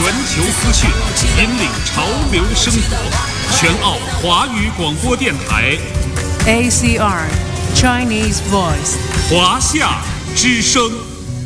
球资讯，引领潮流生活。全澳华语广播电台 ACR Chinese Voice 华夏之声。